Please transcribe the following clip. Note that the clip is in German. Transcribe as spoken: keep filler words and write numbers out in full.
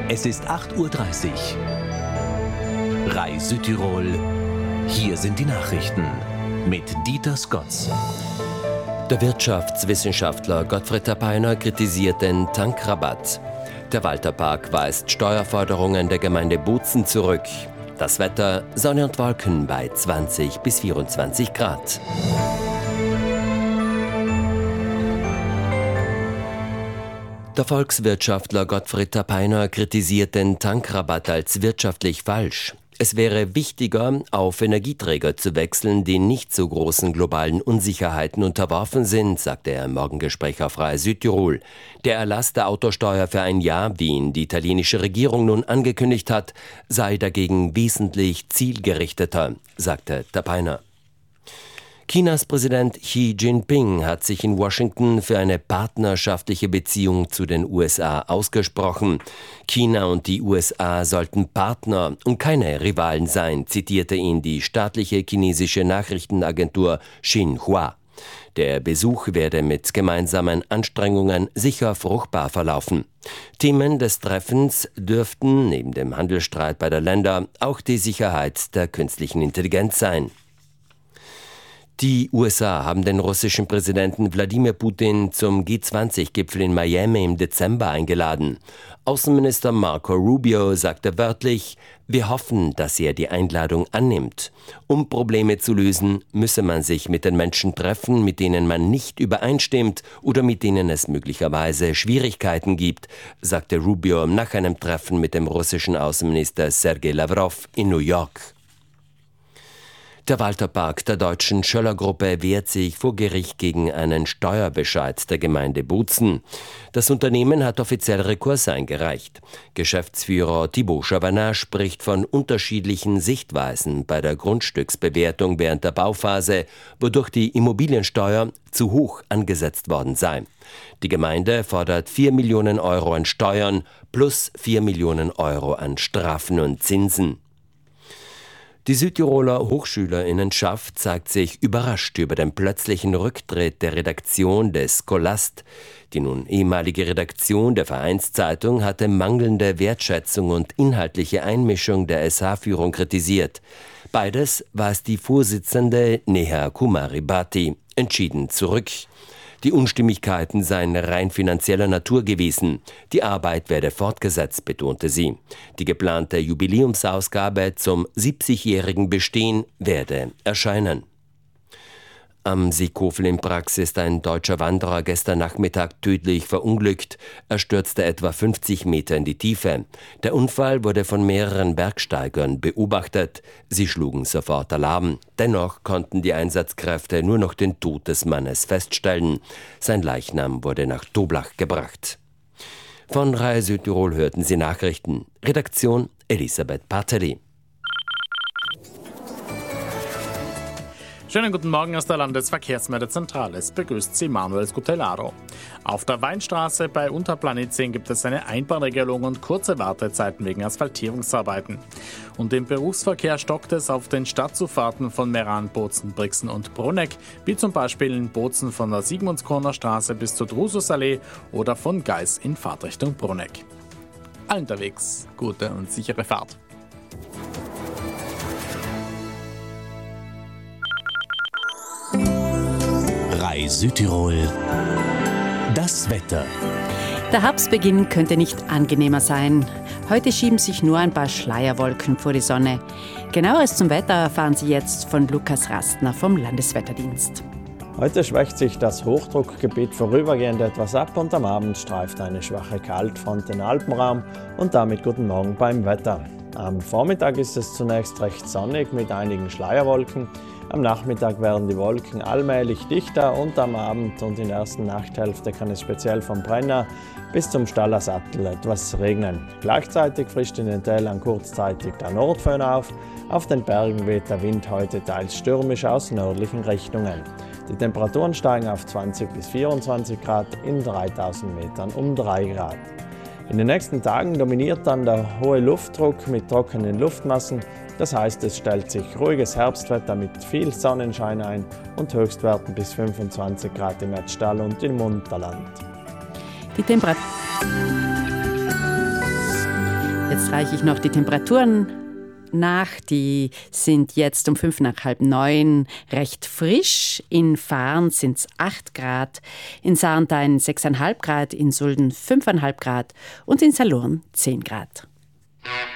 Es ist acht Uhr dreißig. R A I Südtirol. Hier sind die Nachrichten mit Dieter Skotz. Der Wirtschaftswissenschaftler Gottfried Tapeiner kritisiert den Tankrabatt. Der Walterpark weist Steuerforderungen der Gemeinde Bozen zurück. Das Wetter: Sonne und Wolken bei zwanzig bis vierundzwanzig Grad. Der Volkswirtschaftler Gottfried Tapeiner kritisiert den Tankrabatt als wirtschaftlich falsch. Es wäre wichtiger, auf Energieträger zu wechseln, die nicht so großen globalen Unsicherheiten unterworfen sind, sagte er im Morgengespräch auf R A I Südtirol. Der Erlass der Autosteuer für ein Jahr, wie ihn die italienische Regierung nun angekündigt hat, sei dagegen wesentlich zielgerichteter, sagte Tapeiner. Chinas Präsident Xi Jinping hat sich in Washington für eine partnerschaftliche Beziehung zu den U S A ausgesprochen. China und die U S A sollten Partner und keine Rivalen sein, zitierte ihn die staatliche chinesische Nachrichtenagentur Xinhua. Der Besuch werde mit gemeinsamen Anstrengungen sicher fruchtbar verlaufen. Themen des Treffens dürften neben dem Handelsstreit beider Länder auch die Sicherheit der künstlichen Intelligenz sein. Die U S A haben den russischen Präsidenten Wladimir Putin zum G zwanzig Gipfel in Miami im Dezember eingeladen. Außenminister Marco Rubio sagte wörtlich: Wir hoffen, dass er die Einladung annimmt. Um Probleme zu lösen, müsse man sich mit den Menschen treffen, mit denen man nicht übereinstimmt oder mit denen es möglicherweise Schwierigkeiten gibt, sagte Rubio nach einem Treffen mit dem russischen Außenminister Sergei Lavrov in New York. Der Walterpark der deutschen Schöller-Gruppe wehrt sich vor Gericht gegen einen Steuerbescheid der Gemeinde Bozen. Das Unternehmen hat offiziell Rekurs eingereicht. Geschäftsführer Thibaut Chavanat spricht von unterschiedlichen Sichtweisen bei der Grundstücksbewertung während der Bauphase, wodurch die Immobiliensteuer zu hoch angesetzt worden sei. Die Gemeinde fordert vier Millionen Euro an Steuern plus vier Millionen Euro an Strafen und Zinsen. Die Südtiroler Hochschülerinnenschaft zeigt sich überrascht über den plötzlichen Rücktritt der Redaktion des Scholast. Die nun ehemalige Redaktion der Vereinszeitung hatte mangelnde Wertschätzung und inhaltliche Einmischung der S H-Führung kritisiert. Beides weist die Vorsitzende Neha Kumari Bhatti entschieden zurück. Die Unstimmigkeiten seien rein finanzieller Natur gewesen. Die Arbeit werde fortgesetzt, betonte sie. Die geplante Jubiläumsausgabe zum siebzigjährigen Bestehen werde erscheinen. Am Seekofel in Prax ist ein deutscher Wanderer gestern Nachmittag tödlich verunglückt. Er stürzte etwa fünfzig Meter in die Tiefe. Der Unfall wurde von mehreren Bergsteigern beobachtet. Sie schlugen sofort Alarm. Dennoch konnten die Einsatzkräfte nur noch den Tod des Mannes feststellen. Sein Leichnam wurde nach Toblach gebracht. Von R A I Südtirol hörten Sie Nachrichten. Redaktion Elisabeth Barteli. Schönen guten Morgen aus der Landesverkehrsmeldezentrale. Es begrüßt Sie Manuel Scutellaro. Auf der Weinstraße bei Unterplanet zehn gibt es eine Einbahnregelung und kurze Wartezeiten wegen Asphaltierungsarbeiten. Und im Berufsverkehr stockt es auf den Stadtzufahrten von Meran, Bozen, Brixen und Bruneck, wie zum Beispiel in Bozen von der Sigmundskroner Straße bis zur Drususallee oder von Geis in Fahrtrichtung Bruneck. Allen unterwegs gute und sichere Fahrt. R A I Südtirol. Das Wetter. Der Herbstbeginn könnte nicht angenehmer sein. Heute schieben sich nur ein paar Schleierwolken vor die Sonne. Genaueres zum Wetter erfahren Sie jetzt von Lukas Rastner vom Landeswetterdienst. Heute schwächt sich das Hochdruckgebiet vorübergehend etwas ab und am Abend streift eine schwache Kaltfront den Alpenraum und damit guten Morgen beim Wetter. Am Vormittag ist es zunächst recht sonnig mit einigen Schleierwolken. Am Nachmittag werden die Wolken allmählich dichter und am Abend und in der ersten Nachthälfte kann es speziell vom Brenner bis zum Staller Sattel etwas regnen. Gleichzeitig frischt in den Tälern kurzzeitig der Nordföhn auf. Auf den Bergen weht der Wind heute teils stürmisch aus nördlichen Richtungen. Die Temperaturen steigen auf zwanzig bis vierundzwanzig Grad, in dreitausend Metern um drei Grad. In den nächsten Tagen dominiert dann der hohe Luftdruck mit trockenen Luftmassen. Das heißt, es stellt sich ruhiges Herbstwetter mit viel Sonnenschein ein und Höchstwerten bis fünfundzwanzig Grad im Erzstall und im Unterland. Die Temperatur Jetzt reiche ich noch die Temperaturen nach. Die sind jetzt um fünf nach halb neun recht frisch. In Fahren sind es acht Grad, in Sarntein sechs Komma fünf Grad, in Sulden fünf Komma fünf Grad und in Salurn zehn Grad.